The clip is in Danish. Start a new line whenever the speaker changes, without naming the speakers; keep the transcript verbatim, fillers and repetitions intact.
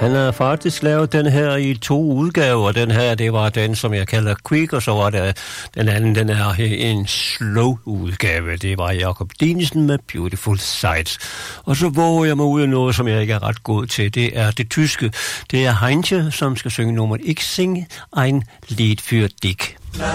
Han har faktisk lavet den her i to udgaver. Den her, det var den, som jeg kalder quick, og så var der den anden, den er en slow udgave. Det var Jakob Dinesen med Beautiful Sights. Og så våger jeg mig ud af noget, som jeg ikke er ret god til. Det er det tyske. Det er Heintje, som skal synge nummer Ich sing ein Lied für dich.